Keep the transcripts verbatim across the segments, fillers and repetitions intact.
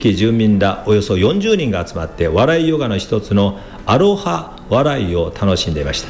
住民らおよそよんじゅうにんが集まって笑いヨガの一つのアロハ笑いを楽しんでいました。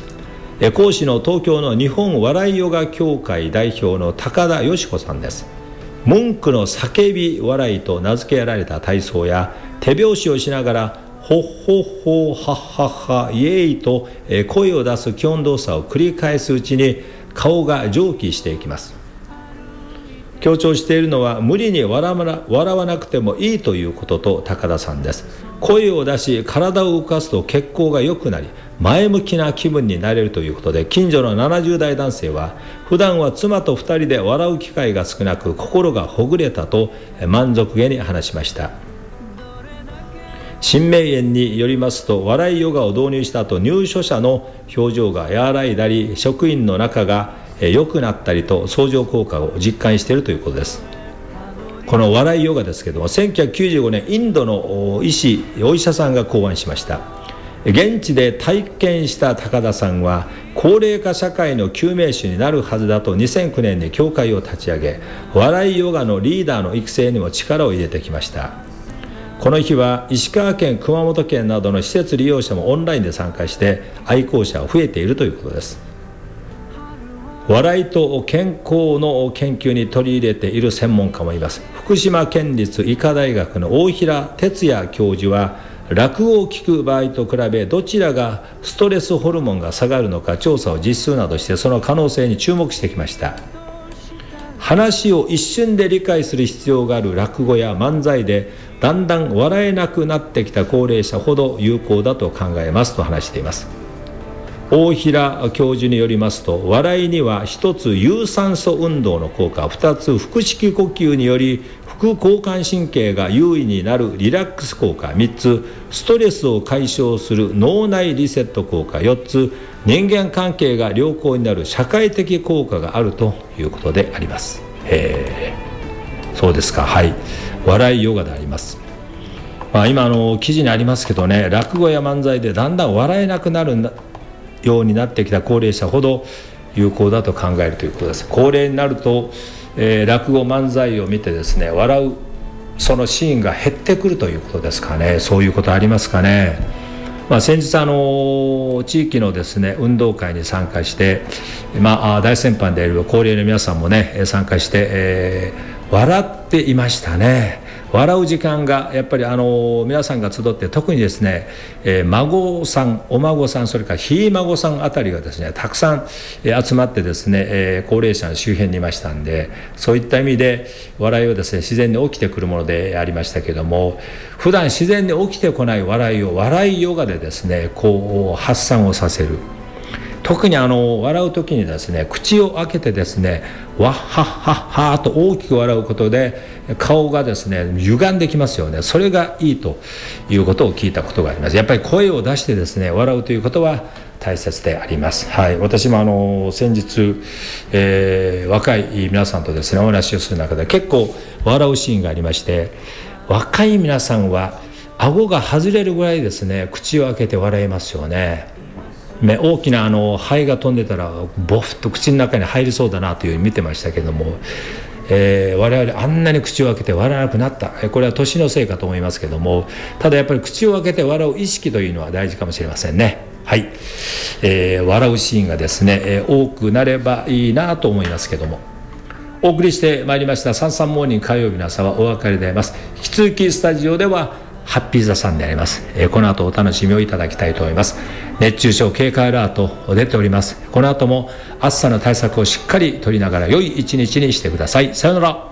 講師の東京の日本笑いヨガ協会代表の高田よし子さんです。文句の叫び笑いと名付けられた体操や手拍子をしながらほっほっほはっはっはイエーイと声を出す基本動作を繰り返すうちに顔が蒸気していきます。強調しているのは無理に笑わな、笑わなくてもいいということと高田さんです。声を出し体を動かすと血行が良くなり前向きな気分になれるということで、近所のななじゅう代男性は普段は妻とふたりで笑う機会が少なく心がほぐれたと満足げに話しました。新明園によりますと、笑いヨガを導入した後入所者の表情が和らいだり職員の仲が良くなったりと相乗効果を実感しているということです。この笑いヨガですけども、せんきゅうひゃくきゅうじゅうごねんインドの医師お医者さんが考案しました。現地で体験した高田さんは高齢化社会の救命手になるはずだとにせんきゅうねんに協会を立ち上げ、笑いヨガのリーダーの育成にも力を入れてきました。この日は石川県熊本県などの施設利用者もオンラインで参加して愛好者が増えているということです。笑いと健康の研究に取り入れている専門家もいます。福島県立医科大学の大平哲也教授は、落語を聞く場合と比べどちらがストレスホルモンが下がるのか調査を実数などしてその可能性に注目してきました。話を一瞬で理解する必要がある落語や漫才でだんだん笑えなくなってきた高齢者ほど有効だと考えますと話しています。大平教授によりますと、笑いには一つ有酸素運動の効果、二つ腹式呼吸により副交感神経が優位になるリラックス効果、三つストレスを解消する脳内リセット効果、四つ人間関係が良好になる社会的効果があるということであります。へー、そうですか。はい、笑いヨガであります。まあ、今あの記事にありますけどね、落語や漫才でだんだん笑えなくなるんだようになってきた高齢者ほど有効だと考えるということです。高齢になると、えー、落語漫才を見てですね笑うそのシーンが減ってくるということですかね。そういうことありますかね。まあ、先日あの地域のですね運動会に参加して、まあ、大先輩である高齢の皆さんもね参加して、えー、笑っていましたね。笑う時間がやっぱりあの皆さんが集って特にですね、えー、孫さんお孫さんそれからひい孫さんあたりがですねたくさん、えー、集まってですね、えー、高齢者の周辺にいましたんで、そういった意味で笑いはですね自然に起きてくるものでありましたけども、普段自然に起きてこない笑いを笑いヨガでですねこう発散をさせる。特にあの笑う時にですね口を開けてですねわっはっはっはと大きく笑うことで顔がですね歪んできますよね。それがいいということを聞いたことがあります。やっぱり声を出してですね笑うということは大切であります。はい、私もあの先日、えー、若い皆さんとですねお話をする中で結構笑うシーンがありまして、若い皆さんは顎が外れるぐらいですね口を開けて笑いますよね。大きなあの灰が飛んでたらボフッと口の中に入りそうだなというふうに見てましたけども、えー、我々あんなに口を開けて笑わなくなった、これは年のせいかと思いますけども、ただやっぱり口を開けて笑う意識というのは大事かもしれませんね。はい、えー、笑うシーンがですね、えー、多くなればいいなと思いますけども、お送りしてまいりましたサンサンモーニング火曜日の朝はお別れであります。引き続きスタジオではハッピーザさんであります、えー、この後お楽しみをいただきたいと思います。熱中症警戒アラート出ております。この後も暑さの対策をしっかり取りながら良い一日にしてください。さようなら。